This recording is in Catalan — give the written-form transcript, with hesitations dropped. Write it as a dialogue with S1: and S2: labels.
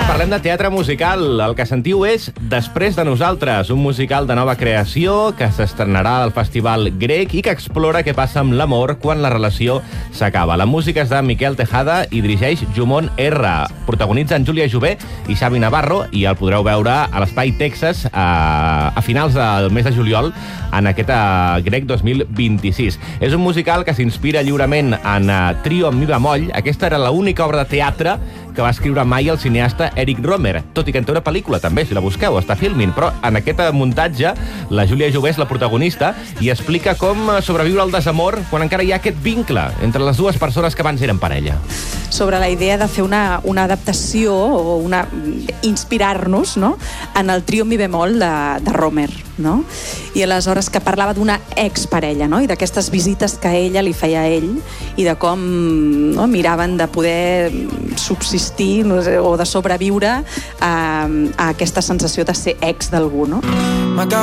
S1: parlem de teatre musical. El que sentiu és Després de nosaltres, un musical de nova creació que s'estrenarà al Festival Grec i que explora què passa amb l'amor quan la relació s'acaba. La música és de Miquel Tejada i dirigeix Jumon R. Protagonitzen Júlia Jové i Xavi Navarro i el podreu veure a l'Espai Texas a finals del mes de juliol en aquest Grec 2026. És un musical que s'inspira lliurement en Trio en mi bemoll. Aquesta era l'única obra de teatre que va escriure mai el cineasta Eric Rohmer, tot i que en té una pel·lícula també, si la busqueu, està filming, però en aquest muntatge la Júlia Jové és la protagonista i explica com sobreviure al desamor quan encara hi ha aquest vincle entre les dues persones que abans eren parella.
S2: Sobre la idea de fer una adaptació o inspirar-nos, no?, en el Trio en mi bemoll de Rohmer, no? I aleshores que parlava d'una exparella, no?, i d'aquestes visites que ella li feia a ell i de com miraven de poder subsistir o de sobreviure a aquesta sensació de ser ex d'algú, no?